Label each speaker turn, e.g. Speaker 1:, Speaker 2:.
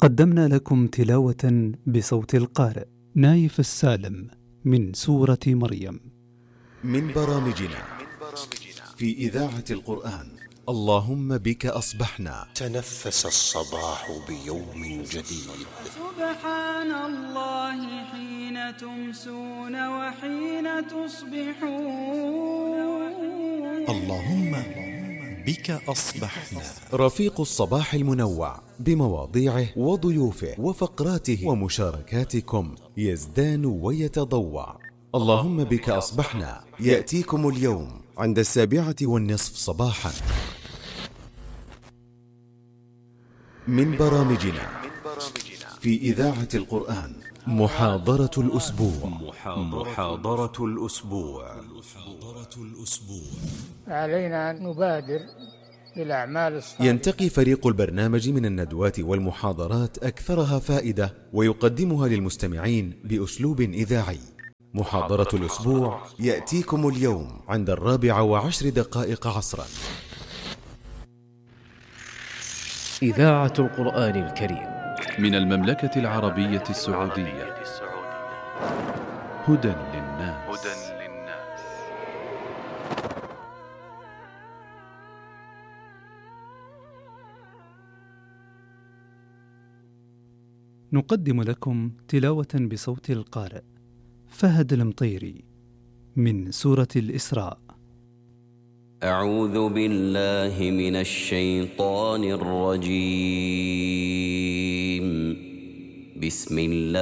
Speaker 1: قدمنا لكم تلاوة بصوت القارئ نايف السالم من سورة مريم
Speaker 2: من برامجنا في إذاعة القرآن. اللهم بك أصبحنا.
Speaker 3: تنفس الصباح بيوم جديد.
Speaker 4: سبحان الله حين تمسون وحين تصبحون.
Speaker 3: اللهم بك أصبحنا.
Speaker 2: رفيق الصباح المنوع بمواضيعه وضيوفه وفقراته ومشاركاتكم يزدان ويتضوع. اللهم بك أصبحنا يأتيكم اليوم عند 7:30 صباحا. من برامجنا في إذاعة القرآن محاضرة الأسبوع.
Speaker 3: محاضرة الأسبوع.
Speaker 5: علينا أن نبادر بالأعمال الصالحة.
Speaker 2: ينتقي فريق البرنامج من الندوات والمحاضرات أكثرها فائدة ويقدمها للمستمعين بأسلوب إذاعي. محاضرة الأسبوع يأتيكم اليوم عند 4:10 عصرا.
Speaker 6: إذاعة القرآن الكريم
Speaker 7: من المملكة العربية السعودية. هدى للناس.
Speaker 1: نقدم لكم تلاوة بصوت القارئ فهد المطيري من سورة الإسراء.
Speaker 8: أعوذ بالله من الشيطان الرجيم. بسم الله